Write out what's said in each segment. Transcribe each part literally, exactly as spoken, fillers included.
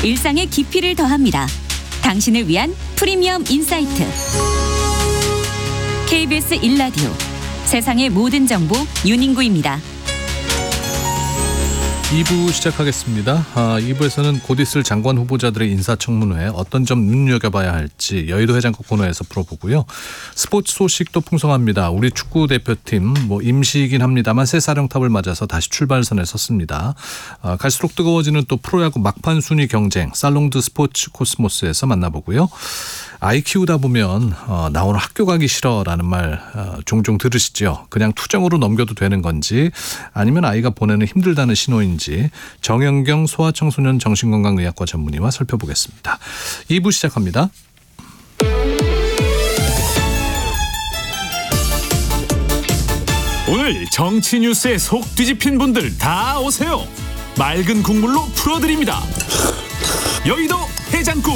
일상의 깊이를 더합니다. 당신을 위한 프리미엄 인사이트. 케이비에스 일 라디오 세상의 모든 정보 윤인구입니다. 이 부 시작하겠습니다. 아, 이 부에서는 곧 있을 장관 후보자들의 인사청문회 어떤 점 눈여겨봐야 할지 여의도 해장국 코너에서 풀어보고요. 스포츠 소식도 풍성합니다. 우리 축구 대표팀 뭐 임시이긴 합니다만 새 사령탑을 맞아서 다시 출발선에 섰습니다. 아, 갈수록 뜨거워지는 또 프로야구 막판 순위 경쟁 살롱드 스포츠 코스모스에서 만나보고요. 아이 키우다 보면 어, 나 오늘 학교 가기 싫어라는 말 어, 종종 들으시죠. 그냥 투정으로 넘겨도 되는 건지 아니면 아이가 보내는 힘들다는 신호인지 정영경 소아청소년 정신건강의학과 전문의와 살펴보겠습니다. 이 부 시작합니다. 오늘 정치 뉴스에 속 뒤집힌 분들 다 오세요. 맑은 국물로 풀어드립니다. 여의도 해장국.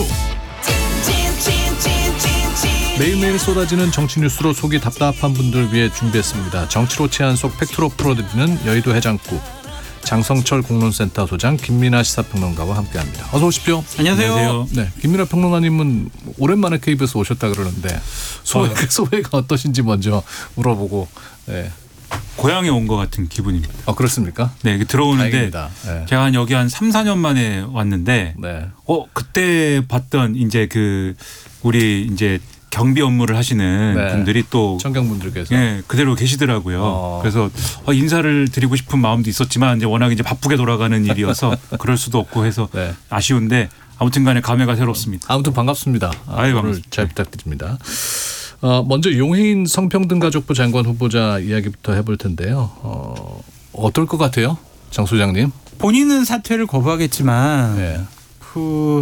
매일매일 쏟아지는 정치 뉴스로 속이 답답한 분들 위해 준비했습니다. 정치로 치안 속 팩트로 풀어드리는 여의도 해장국. 장성철 공론센터 소장 김민아 시사평론가와 함께합니다. 어서 오십시오. 안녕하세요. 안녕하세요. 네, 김민아 평론가님은 오랜만에 케이비에스 오셨다 그러는데 소회, 소회가 어떠신지 먼저 물어보고. 네. 고향에 온 것 같은 기분입니다. 아, 그렇습니까? 네, 들어오는데 다행입니다. 네. 제가 한 여기 한 삼, 사 년 만에 왔는데 네. 어 그때 봤던 이제 그 우리 이제 경비 업무를 하시는 네. 분들이 또 청경분들께서 예, 그대로 계시더라고요. 어. 그래서 어, 인사를 드리고 싶은 마음도 있었지만 이제 워낙 이제 바쁘게 돌아가는 일이어서 그럴 수도 없고 해서 네. 아쉬운데 아무튼간에 감회가 새롭습니다. 아무튼 반갑습니다. 아유, 오늘 반갑습니다. 잘 부탁드립니다. 어, 먼저 용해인 성평등가족부 장관 후보자 이야기부터 해볼 텐데요. 어, 어떨 것 같아요, 장 소장님? 본인은 사퇴를 거부하겠지만 네. 그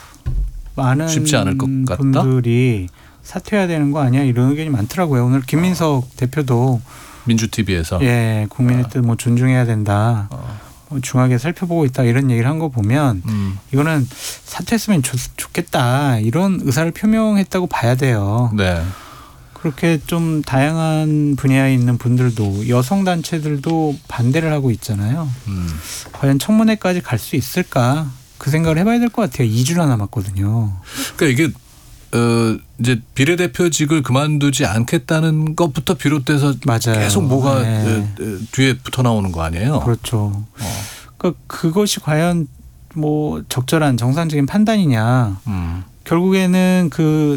많은 쉽지 않을 것 같다? 분들이 사퇴해야 되는 거 아니야 이런 의견이 많더라고요. 오늘 김민석 어. 대표도 민주티비에서 예 국민의 어. 뜻 뭐 존중해야 된다. 어. 뭐 중하게 살펴보고 있다 이런 얘기를 한 거 보면 음. 이거는 사퇴했으면 좋, 좋겠다 이런 의사를 표명했다고 봐야 돼요. 네. 그렇게 좀 다양한 분야에 있는 분들도 여성 단체들도 반대를 하고 있잖아요. 음. 과연 청문회까지 갈 수 있을까 그 생각을 해봐야 될 것 같아요. 이 주나 남았거든요. 그러니까 이게 어, 이제 비례대표직을 그만두지 않겠다는 것부터 비롯돼서 맞아요. 계속 뭐가 네. 에, 에, 뒤에 붙어 나오는 거 아니에요? 그렇죠. 어. 그러니까 그것이 과연 뭐 적절한 정상적인 판단이냐. 음. 결국에는 그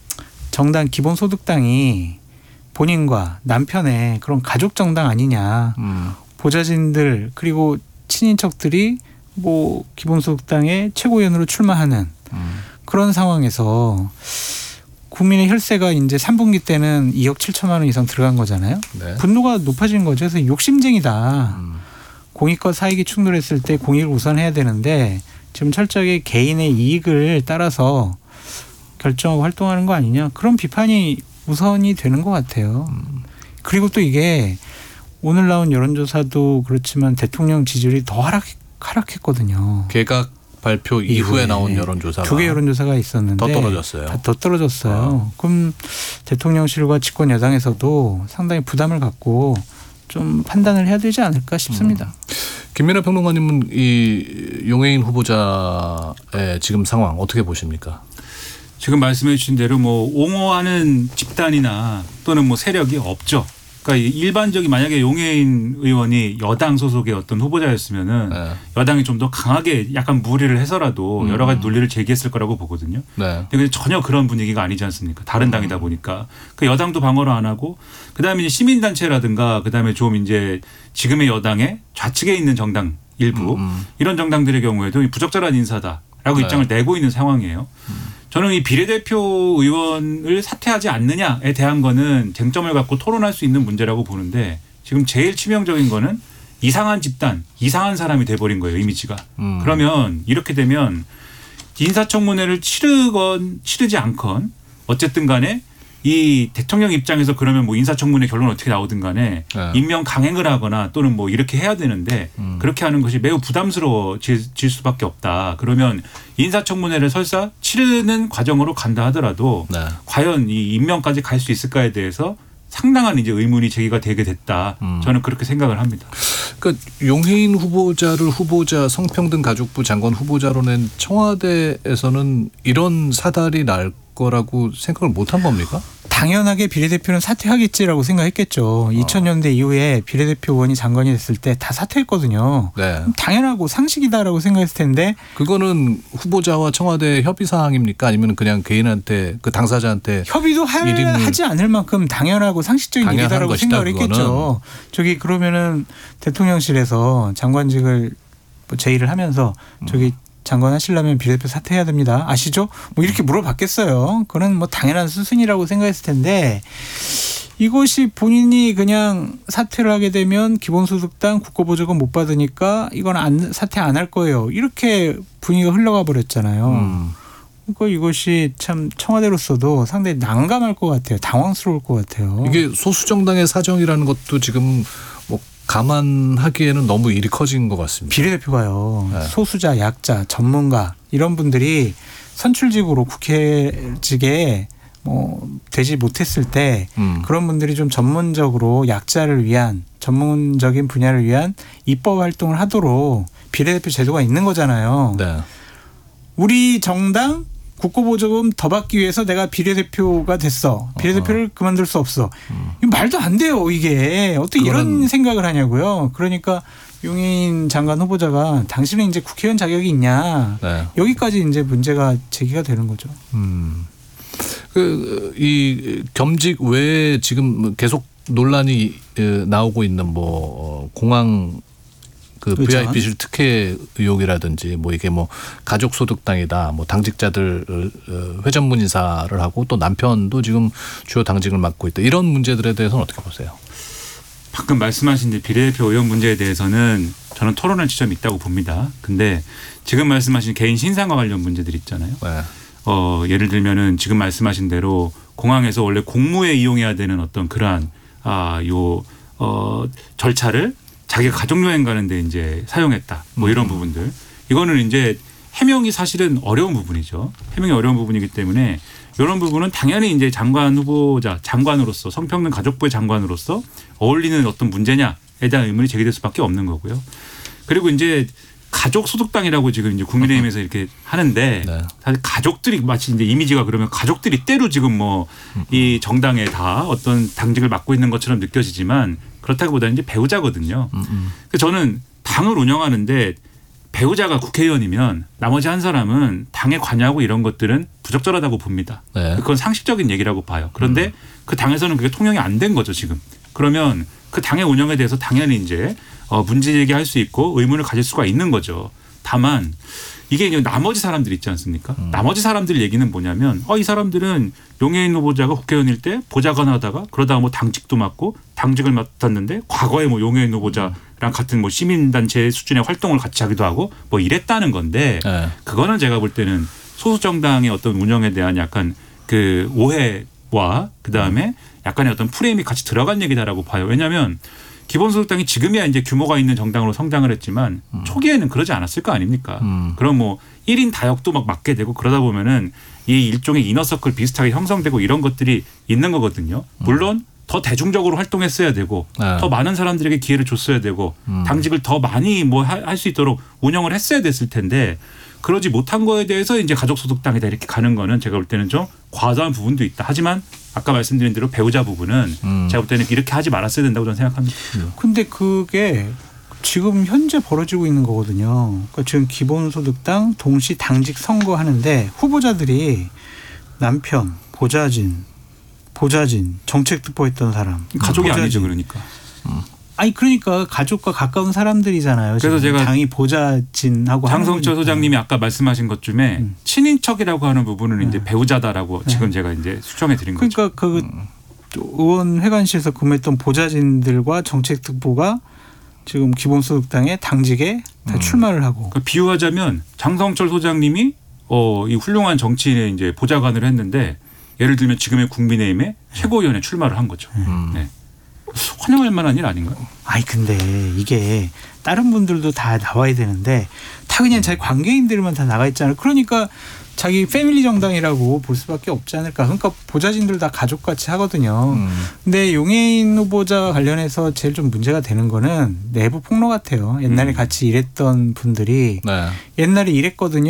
정당 기본소득당이 본인과 남편의 그런 가족 정당 아니냐. 음. 보좌진들 그리고 친인척들이 뭐 기본소득당의 최고위원으로 출마하는 음. 그런 상황에서 국민의 혈세가 이제 삼 분기 때는 이억 칠천만 원 이상 들어간 거잖아요. 네. 분노가 높아지는 거죠. 그래서 욕심쟁이다. 음. 공익과 사익이 충돌했을 때 공익을 우선해야 되는데 지금 철저하게 개인의 이익을 따라서 결정하고 활동하는 거 아니냐. 그런 비판이 우선이 되는 것 같아요. 음. 그리고 또 이게 오늘 나온 여론조사도 그렇지만 대통령 지지율이 더 하락, 하락했거든요. 개각 발표 이후에 이후에 나온 여론조사가 두 개 여론조사가 있었는데 더 떨어졌어요. 다 더 떨어졌어요. 어. 그럼 대통령실과 집권 여당에서도 상당히 부담을 갖고 좀 판단을 해야 되지 않을까 싶습니다. 음. 김민하 평론가님은 이 용해인 후보자의 지금 상황 어떻게 보십니까? 지금 말씀해 주신 대로 뭐 옹호하는 집단이나 또는 뭐 세력이 없죠. 그러니까 일반적인 만약에 용해인 의원이 여당 소속의 어떤 후보자였으면은 네. 여당이 좀 더 강하게 약간 무리를 해서라도 음. 여러 가지 논리를 제기했을 거라고 보거든요. 네. 근데 전혀 그런 분위기가 아니지 않습니까? 다른 당이다 보니까 그 여당도 방어를 안 하고 그다음에 이제 시민단체라든가 그다음에 좀 이제 지금의 여당의 좌측에 있는 정당 일부 음. 이런 정당들의 경우에도 부적절한 인사다라고 네. 입장을 내고 있는 상황이에요. 음. 저는 이 비례대표 의원을 사퇴하지 않느냐에 대한 거는 쟁점을 갖고 토론할 수 있는 문제라고 보는데 지금 제일 치명적인 거는 이상한 집단, 이상한 사람이 돼버린 거예요. 이미지가. 음. 그러면 이렇게 되면 인사청문회를 치르건 치르지 않건 어쨌든 간에 이 대통령 입장에서 그러면 뭐 인사청문회 결론 어떻게 나오든 간에 네. 임명 강행을 하거나 또는 뭐 이렇게 해야 되는데 음. 그렇게 하는 것이 매우 부담스러워질 수밖에 없다. 그러면 인사청문회를 설사 치르는 과정으로 간다 하더라도 네. 과연 이 임명까지 갈 수 있을까에 대해서 상당한 이제 의문이 제기가 되게 됐다. 음. 저는 그렇게 생각을 합니다. 그러니까 용해인 후보자를 후보자 성평등 가족부 장관 후보자로 낸 청와대에서는 이런 사달이 날 거라고 생각을 못한 겁니까? 당연하게 비례대표는 사퇴하겠지라고 생각했겠죠. 이천 년대 이후에 비례대표 의원이 장관이 됐을 때 다 사퇴했거든요. 네. 당연하고 상식이다라고 생각했을 텐데 그거는 후보자와 청와대 협의 사항입니까? 아니면 그냥 개인한테 그 당사자한테 협의도 할, 일임을 하지 않을 만큼 당연하고 상식적인 당연한 일이다라고 것이다, 생각을 했겠죠. 저기 그러면은 대통령실에서 장관직을 뭐 제의를 하면서 저기 장관 하시려면 비례대표 사퇴해야 됩니다. 아시죠? 뭐 이렇게 물어봤겠어요. 그건 뭐 당연한 수순이라고 생각했을 텐데 이것이 본인이 그냥 사퇴를 하게 되면 기본소득당 국고보조금 못 받으니까 이건 안, 사퇴 안 할 거예요. 이렇게 분위기가 흘러가 버렸잖아요. 음. 그러니까 이것이 참 청와대로서도 상당히 난감할 것 같아요. 당황스러울 것 같아요. 이게 소수 정당의 사정이라는 것도 지금 뭐 감안하기에는 너무 일이 커진 것 같습니다. 비례대표가요. 네. 소수자, 약자, 전문가 이런 분들이 선출직으로 국회직에 뭐 되지 못했을 때 음. 그런 분들이 좀 전문적으로 약자를 위한 전문적인 분야를 위한 입법 활동을 하도록 비례대표 제도가 있는 거잖아요. 네. 우리 정당 국고보조금 더 받기 위해서 내가 비례대표가 됐어. 비례대표를 어. 그만둘 수 없어. 음. 이거 말도 안 돼요. 이게 어떻게 이런 생각을 하냐고요. 그러니까 용해인 장관 후보자가 당신은 이제 국회의원 자격이 있냐. 네. 여기까지 이제 문제가 제기가 되는 거죠. 음. 그 이 겸직 외에 지금 계속 논란이 나오고 있는 뭐 공항 그 그렇죠. 브이아이피실 특혜 의혹이라든지 뭐 이게 뭐 가족소득당이다, 뭐 당직자들 회전문 인사를 하고 또 남편도 지금 주요 당직을 맡고 있다. 이런 문제들에 대해서는 어떻게 보세요? 방금 말씀하신 비례대표 의원 문제에 대해서는 저는 토론할 지점이 있다고 봅니다. 근데 지금 말씀하신 개인 신상과 관련 문제들 있잖아요. 네. 어, 예를 들면은 지금 말씀하신 대로 공항에서 원래 공무에 이용해야 되는 어떤 그러한 아, 요 어, 절차를 자기가 가족여행 가는데 이제 사용했다. 뭐 이런 음. 부분들. 이거는 이제 해명이 사실은 어려운 부분이죠. 해명이 어려운 부분이기 때문에 이런 부분은 당연히 이제 장관 후보자, 장관으로서 성평등 가족부의 장관으로서 어울리는 어떤 문제냐에 대한 의문이 제기될 수밖에 없는 거고요. 그리고 이제 가족 소득당이라고 지금 이제 국민의힘에서 이렇게 하는데 네. 사실 가족들이 마치 이제 이미지가 그러면 가족들이 때로 지금 뭐 이 정당에 다 어떤 당직을 맡고 있는 것처럼 느껴지지만 그렇다기보다는 이제 배우자거든요. 그래서 저는 당을 운영하는데 배우자가 국회의원이면 나머지 한 사람은 당에 관여하고 이런 것들은 부적절하다고 봅니다. 네. 그건 상식적인 얘기라고 봐요. 그런데 음. 그 당에서는 그게 통용이 안 된 거죠 지금. 그러면 그 당의 운영에 대해서 당연히 이제 어 문제 제기할 수 있고 의문을 가질 수가 있는 거죠. 다만 이게 이제 나머지 사람들 있지 않습니까? 음. 나머지 사람들 얘기는 뭐냐면 어, 이 사람들은 용해인 후보자가 국회의원일 때 보좌관 하다가 그러다가 뭐 당직도 맡고 당직을 맡았는데 과거에 뭐 용해인 후보자랑 같은 뭐 시민단체 수준의 활동을 같이 하기도 하고 뭐 이랬다는 건데 네. 그거는 제가 볼 때는 소수정당의 어떤 운영에 대한 약간 그 오해와 그다음에 약간의 어떤 프레임이 같이 들어간 얘기다라고 봐요. 왜냐하면 기본소득당이 지금이야 이제 규모가 있는 정당으로 성장을 했지만 음. 초기에는 그러지 않았을 거 아닙니까? 음. 그럼 뭐 일 인 다역도 막 맡게 되고 그러다 보면은 이 일종의 이너서클 비슷하게 형성되고 이런 것들이 있는 거거든요. 물론 더 대중적으로 활동했어야 되고 네. 더 많은 사람들에게 기회를 줬어야 되고 음. 당직을 더 많이 뭐 할 수 있도록 운영을 했어야 됐을 텐데 그러지 못한 거에 대해서 이제 가족소득당이다 이렇게 가는 거는 제가 볼 때는 좀 과도한 부분도 있다. 하지만 아까 말씀드린 대로 배우자 부분은 음. 제가 볼 때는 이렇게 하지 말았어야 된다고 저는 생각합니다. 근데 그게 지금 현재 벌어지고 있는 거거든요. 그러니까 지금 기본소득당 동시 당직 선거하는데 후보자들이 남편, 보좌진, 보좌진, 정책특보했던 사람. 가족이 보좌진. 아니죠 그러니까. 음. 아니 그러니까 가족과 가까운 사람들이잖아요. 그래서 제가 당이 보좌진하고 장성철 소장님이 아까 말씀하신 것 중에 음. 친인척이라고 하는 부분은 네. 이제 배우자다라고 네. 지금 제가 이제 수정해 드린 그러니까 거죠. 그러니까 그 음. 의원 회관실에서 근무했던 보좌진들과 정책특보가 지금 기본소득당의 당직에 다 음. 출마를 하고. 그러니까 비유하자면 장성철 소장님이 어, 이 훌륭한 정치인의 이제 보좌관을 했는데 예를 들면 지금의 국민의힘의 최고위원에 출마를 한 거죠. 음. 네. 환영할 만한 일 아닌가요? 아니 근데 이게 다른 분들도 다 나와야 되는데 다 그냥 자기 관계인들만 다 나가 있잖아요. 그러니까 자기 패밀리 정당이라고 볼 수밖에 없지 않을까. 그러니까 보좌진들 다 가족같이 하거든요. 음. 근데 용해인 후보자 관련해서 제일 좀 문제가 되는 거는 내부 폭로 같아요. 옛날에 음. 같이 일했던 분들이 네. 옛날에 일했거든요.